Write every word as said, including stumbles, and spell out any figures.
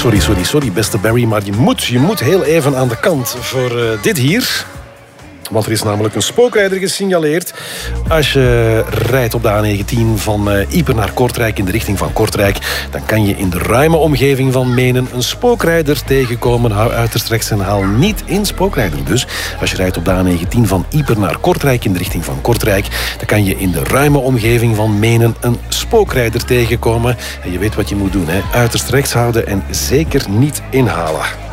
Sorry, sorry, sorry, beste Barry, maar je moet, je moet heel even aan de kant voor uh, dit hier. Want er is namelijk een spookrijder gesignaleerd. Als je rijdt op de A negentien van uh, Ieper naar Kortrijk in de richting van Kortrijk, dan kan je in de ruime omgeving van Menen een spookrijder tegenkomen. Hou uiterst rechts en haal niet in spookrijder. Dus als je rijdt op de A negentien van Ieper naar Kortrijk in de richting van Kortrijk, dan kan je in de ruime omgeving van Menen een spookrijder tegenkomen. En je weet wat je moet doen, hè? Uiterst rechts houden en zeker niet inhalen.